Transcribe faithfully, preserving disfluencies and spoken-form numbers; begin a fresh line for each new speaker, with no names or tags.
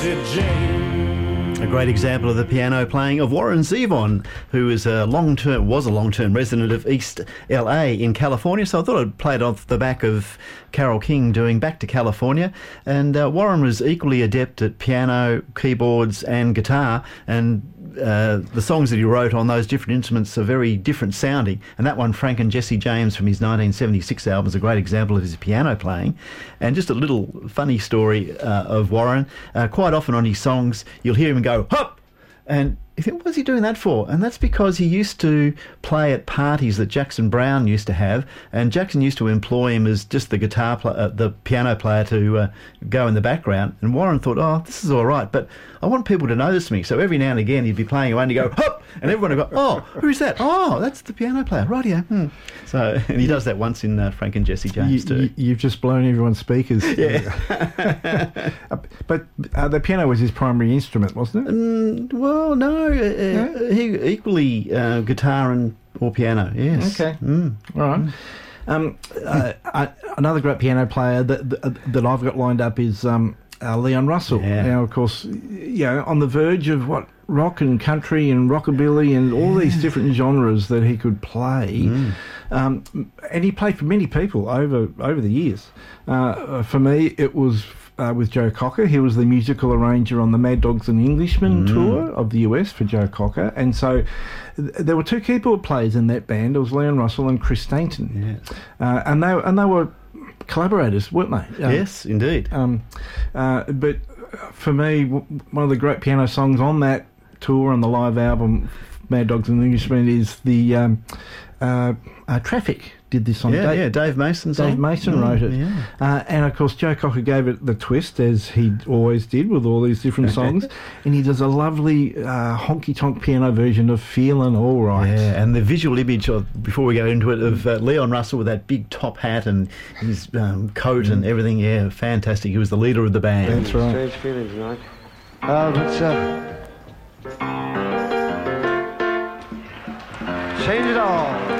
Bessie Jane.
A great example of the piano playing of Warren Zevon, who is a long-term was a long-term resident of East L A in California. So I thought I'd play it off the back of Carole King doing Back to California. And uh, Warren was equally adept at piano, keyboards, and guitar. And uh, the songs that he wrote on those different instruments are very different sounding. And that one, Frank and Jesse James, from his nineteen seventy-six album, is a great example of his piano playing. And just a little funny story uh, of Warren. Uh, quite often on his songs, you'll hear him go, hop! And you think, what's he doing that for? And that's because he used to play at parties that Jackson Browne used to have, and Jackson used to employ him as just the guitar, pl- uh, the piano player to uh, go in the background. And Warren thought, oh, this is all right, but I want people to notice me. So every now and again he'd be playing away and he'd go, hop! And everyone would go, oh, who's that? Oh, that's the piano player. Right here. Hmm. So, and he does that once in uh, Frank and Jesse James
you,
too.
You, you've just blown everyone's speakers.
Yeah.
But uh, the piano was his primary instrument, wasn't it?
Mm, well, no. Uh,
No?
He equally uh, guitar and or piano. Yes.
Okay.
Mm.
All right.
Mm.
Um, uh, uh, another great piano player that that, that I've got lined up is um, uh, Leon Russell.
Yeah.
Now, of course, you know, on the verge of what rock and country and rockabilly and all these different genres that he could play.
Mm.
Um, and he played for many people over over the years. Uh, for me, it was uh, with Joe Cocker. He was the musical arranger on the Mad Dogs and Englishmen
Mm.
tour of the U S for Joe Cocker. And so th- there were two keyboard players in that band. It was Leon Russell and Chris Stainton.
Yes.
Uh, and they and they were collaborators, weren't they? Um,
Yes, indeed.
Um, uh, but for me, w- one of the great piano songs on that tour, on the live album, Mad Dogs and Englishmen, is the um, uh, uh, Traffic. Did this on
Yeah,
Dave,
yeah. Dave Mason.
Dave
song.
Mason
Mm,
wrote it.
Yeah.
Uh, and of course, Joe Cocker gave it the twist, as he always did with all these different songs. And he does a lovely uh, honky-tonk piano version of Feelin' All Right.
Yeah, and the visual image of, before we go into it, of uh, Leon Russell with that big top hat and his um, coat mm. and everything, yeah, fantastic. He was the leader of the band.
That's right.
Strange feeling tonight. Uh, let's uh, change it all.